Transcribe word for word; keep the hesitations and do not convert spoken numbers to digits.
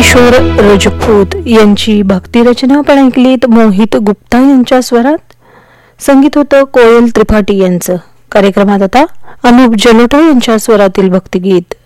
किशोर राजपूत यांची भक्तिरचना आपण ऐकलीत मोहित गुप्ता यांच्या स्वरात. संगीत होतं कोयल त्रिपाठी यांचं. कार्यक्रमात आता अनुप जलोटा यांच्या स्वरातील भक्तिगीत.